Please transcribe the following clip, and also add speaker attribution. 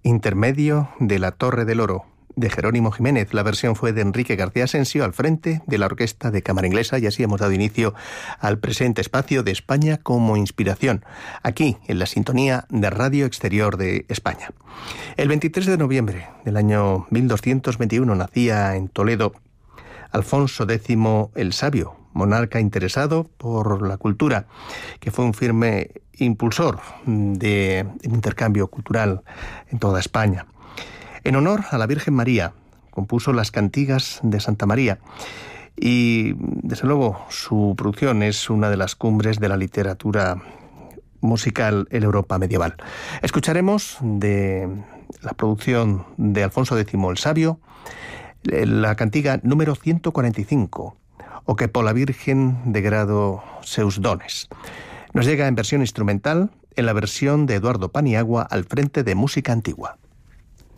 Speaker 1: Intermedio de la Torre del Oro, de Jerónimo Jiménez. La versión fue de Enrique García Asensio al frente de la Orquesta de Cámara Inglesa, y así hemos dado inicio al presente espacio de España como inspiración, aquí en la sintonía de Radio Exterior de España. El 23 de noviembre del año 1221 nacía en Toledo Alfonso X el Sabio, monarca interesado por la cultura, que fue un firme impulsor del intercambio cultural en toda España. En honor a la Virgen María, compuso las cantigas de Santa María, y desde luego su producción es una de las cumbres de la literatura musical en Europa medieval. Escucharemos de la producción de Alfonso X el Sabio la cantiga número 145, o que por la Virgen de grado seus dones. Nos llega en versión instrumental, en la versión de Eduardo Paniagua al frente de Música Antigua.